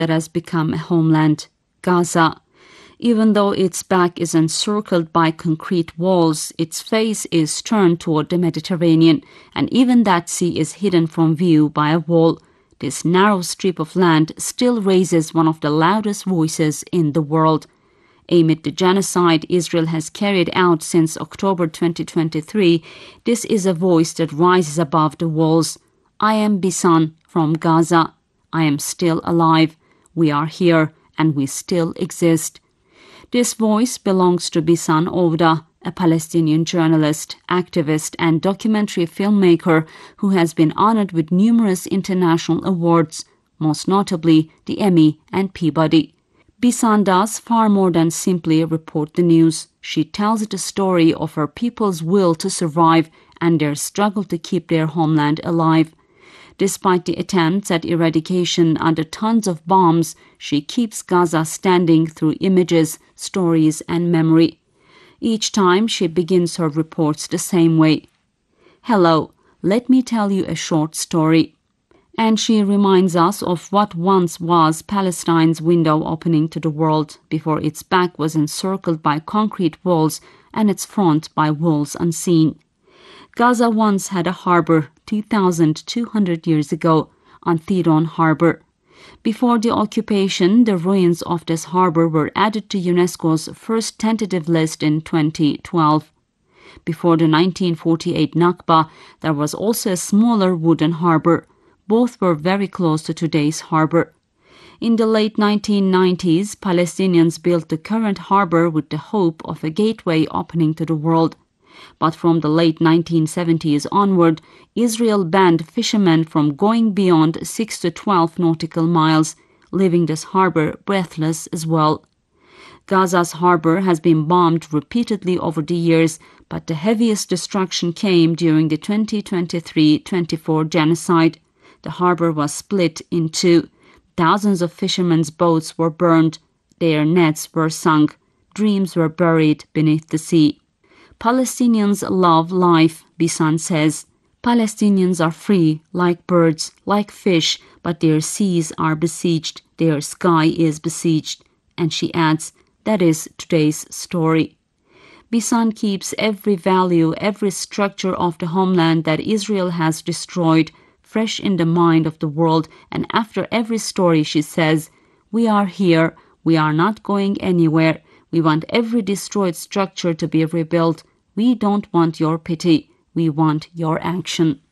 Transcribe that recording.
that has become a homeland, Gaza. Even though its back is encircled by concrete walls, its face is turned toward the Mediterranean, and even that sea is hidden from view by a wall. This narrow strip of land still raises one of the loudest voices in the world. Amid the genocide Israel has carried out since October 2023, this is a voice that rises above the walls. I am Bisan from Gaza. I am still alive. We are here, and we still exist. This voice belongs to Bisan Ovda, a Palestinian journalist, activist, and documentary filmmaker who has been honored with numerous international awards, most notably the Emmy and Peabody. Bisan does far more than simply report the news. She tells the story of her people's will to survive and their struggle to keep their homeland alive. Despite the attempts at eradication under tons of bombs, she keeps Gaza standing through images, stories, and memory. Each time she begins her reports the same way. Hello, let me tell you a short story. And she reminds us of what once was Palestine's window opening to the world before its back was encircled by concrete walls and its front by walls unseen. Gaza once had a harbor 2,200 years ago, Anthiron Harbor. Before the occupation, the ruins of this harbor were added to UNESCO's first tentative list in 2012. Before the 1948 Nakba, there was also a smaller wooden harbor. Both were very close to today's harbor. In the late 1990s, Palestinians built the current harbor with the hope of a gateway opening to the world. But from the late 1970s onward, Israel banned fishermen from going beyond 6 to 12 nautical miles, leaving this harbor breathless as well. Gaza's harbor has been bombed repeatedly over the years, but the heaviest destruction came during the 2023-24 genocide. The harbor was split in two. Thousands of fishermen's boats were burned. Their nets were sunk. Dreams were buried beneath the sea. Palestinians love life, Bisan says. Palestinians are free, like birds, like fish, but their seas are besieged, their sky is besieged. And she adds, that is today's story. Bisan keeps every value, every structure of the homeland that Israel has destroyed, fresh in the mind of the world, and after every story she says, we are here, we are not going anywhere, we want every destroyed structure to be rebuilt. We don't want your pity. We want your action.